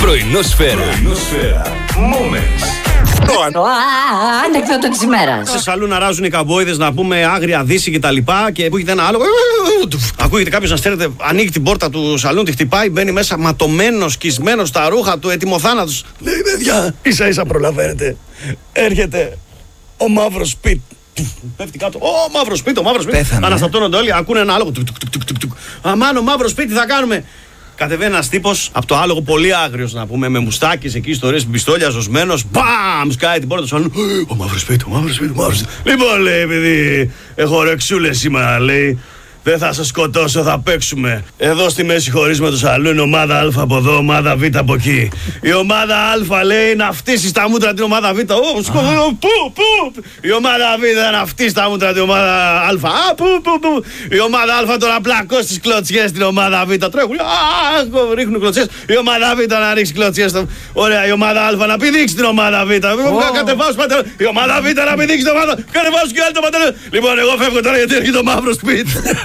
Πρωινόσφαιρα. Moments. Ανέκδοτο της ημέρας. Σε σαλούν να ράζουν οι καμπόιδες, να πούμε άγρια δύση κτλ. Και ακούγεται ένα άλογο. Ακούγεται κάποιος να στέλνεται, ανοίγει την πόρτα του σαλούν, τη χτυπάει, μπαίνει μέσα ματωμένος, σκισμένος στα ρούχα του, ετοιμοθάνατος. Λέει, παιδιά, ίσα ίσα προλαβαίνετε. Έρχεται ο μαύρος Πιτ. Πέφτει κάτω. Ο μαύρος Πιτ, ο μαύρος Πιτ. Αναστατώνονται όλοι, ακούνε ένα άλογο. Αμάν, ο μαύρος Πιτ, τι θα κάνουμε. Κατεβαίνει ένας τύπος από το άλογο, πολύ άγριος να πούμε, με μουστάκες εκεί, ιστορίες, πιστόλια, ζωσμένος. Μπαμ! Σκάει την πόρτα του σαλούν. Ο μαύρος Πιτ, ο μαύρος Πιτ, ο μαύρος Πιτ. Λοιπόν, λέει, επειδή έχω ρεξούλες σήμερα, λέει. Δεν θα σας σκοτώσω, θα παίξουμε. Εδώ στη μέση χωρίζουμε το σαλούν, ομάδα Α από εδώ, ομάδα Β από εκεί. Η ομάδα Α λέει να φτύσει στα μούτρα την ομάδα Β. Πού. Η ομάδα Β να φτύσει στα μούτρα την ομάδα Α. Πού. Η ομάδα Α τώρα να πλακώσει τις κλωτσιές στην ομάδα Β. Τρέχουν. Ρίχνουν κλωτσιές. Η ομάδα Β να ρίξει κλωτσιές. Ωραία, η ομάδα Α να πηδήξει την ομάδα Β. Κατεβάσου πατέρα. Η ομάδα Β να πηδήξει την ομάδα. Κατεβάσου και άλλη το πατέρα. Λοιπόν, εγώ φεύγω τώρα γιατί έρχεται το μαύρο σπίτι.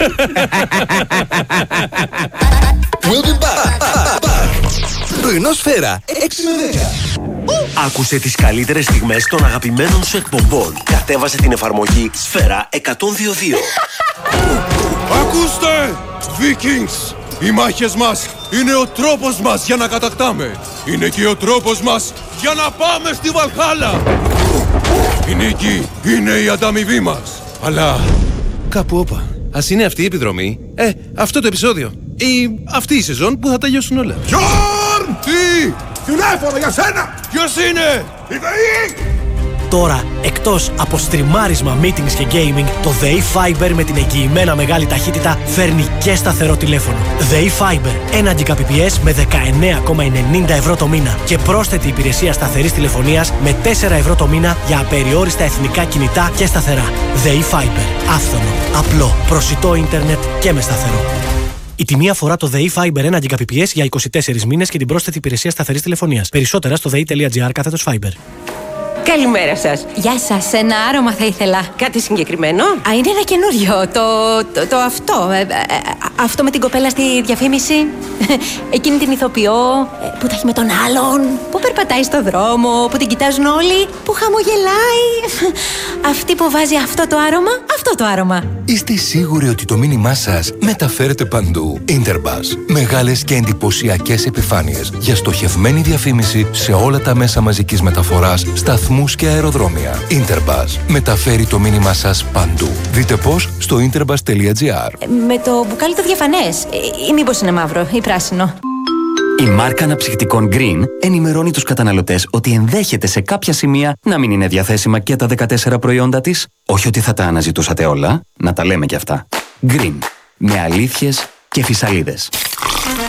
We'll be back. Πρωινόσφαιρα 6 με 10. Άκουσε τις καλύτερες στιγμές των αγαπημένων σου εκπομπών. Κατέβασε την εφαρμογή Σφαίρα 102.2. Ακούστε, Vikings! Οι μάχες μας είναι ο τρόπος μας για να κατακτάμε. Είναι και ο τρόπος μας για να πάμε στη Βαλχάλα. Η νίκη είναι η ανταμοιβή μας. Αλλά κάπου όπα. Ας είναι αυτή η επιδρομή, αυτό το επεισόδιο ή αυτή η σεζόν που θα τελειώσουν όλα. Γιόρν! Τι! Τηλέφωνο για σένα! Ποιος είναι? Η ΔΕΗ! Τώρα, εκτός από στριμάρισμα, meetings και gaming, το ΔΕΗ Fiber με την εγγυημένα μεγάλη ταχύτητα φέρνει και σταθερό τηλέφωνο. ΔΕΗ Fiber, 1 Gbps με 19,90 ευρώ το μήνα και πρόσθετη υπηρεσία σταθερής τηλεφωνίας με 4 ευρώ το μήνα για απεριόριστα εθνικά κινητά και σταθερά. ΔΕΗ Fiber, άφθονο, απλό, προσιτό ίντερνετ και με σταθερό. Η τιμή αφορά το ΔΕΗ Fiber 1 Gbps για 24 μήνες και την πρόσθετη υπηρεσία σταθερής τηλεφωνίας. Περισσότερα στο dei.gr/Fiber. Καλημέρα σας. Γεια σας, ένα άρωμα θα ήθελα. Κάτι συγκεκριμένο? Είναι ένα καινούριο, το αυτό. Αυτό με την κοπέλα στη διαφήμιση. Εκείνη την ηθοποιό που τα έχει με τον άλλον. Που περπατάει στο δρόμο, που την κοιτάζουν όλοι. Που χαμογελάει. Αυτή που βάζει αυτό το άρωμα. Είστε σίγουροι ότι το μήνυμά σας μεταφέρετε παντού? Interbus. Μεγάλες και εντυπωσιακές επιφάνειες για στοχευμένη διαφήμιση σε όλα τα μέσα μαζικής μεταφοράς, σταθμούς και αεροδρόμια. Interbus. Μεταφέρει το μήνυμά σας παντού. Δείτε πώς στο interbus.gr. Με το μπουκάλι το διαφανές. Ή μήπως είναι μαύρο ή πράσινο. Η μάρκα αναψυκτικών Green ενημερώνει τους καταναλωτές ότι ενδέχεται σε κάποια σημεία να μην είναι διαθέσιμα και τα 14 προϊόντα της. Όχι ότι θα τα αναζητούσατε όλα, να τα λέμε κι αυτά. Green. Με αλήθειες και φυσαλίδες.